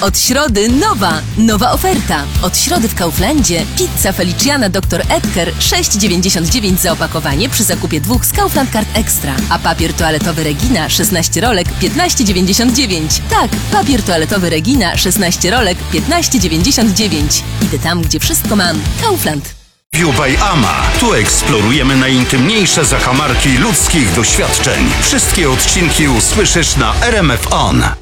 Od środy nowa oferta. Od środy w Kauflandzie pizza Feliciana Dr. Edgar 6,99 za opakowanie przy zakupie 2 z Kaufland Card Extra. A papier toaletowy Regina 16 rolek 15,99. Tak, papier toaletowy Regina 16 rolek 15,99. Idę tam, gdzie wszystko mam. Kaufland. View by Ama. Tu eksplorujemy najintymniejsze zakamarki ludzkich doświadczeń. Wszystkie odcinki usłyszysz na RMF On.